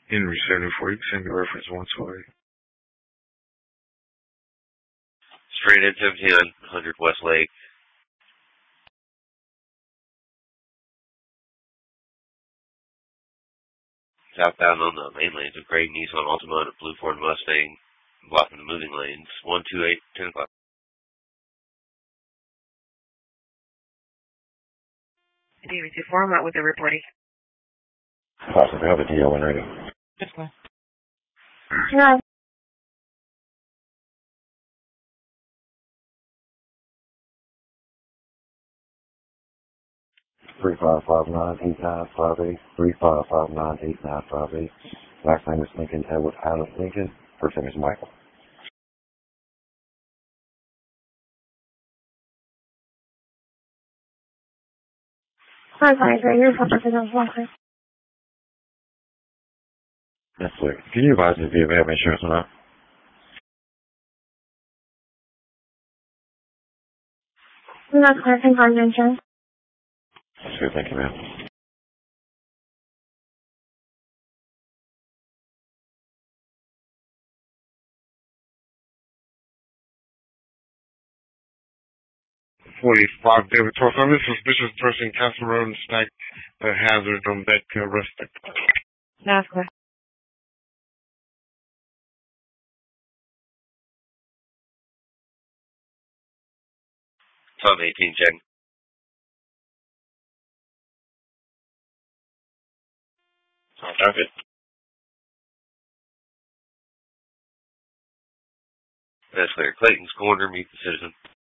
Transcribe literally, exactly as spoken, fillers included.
Henry seventy-four, you can send me reference one twenty. Straight in seventeen hundred West Lake. Southbound on the main lanes of gray Nissan Altima and a blue Ford Mustang, blocking the moving lanes. one two eight, ten o'clock. D V two four, I'm out with the reporting. Possibly have a D O when ready. This one. No. three five five nine eight nine five eight. three five five nine eight nine five eight. Last name is Lincoln, Edward Allen Lincoln. First name is Michael. Sorry, sorry, sorry. Your phone is on phone. That's clear. Can you advise me if you have insurance or not? I'm not collecting car insurance. That's good, thank you, ma'am. forty-five David Torres. This is suspicious person, Castle Road and Stack the hazard on that uh, Rustic. That's clear. twelve eighteen, check. Off target. That's clear. Clayton's Corner, meet the citizen.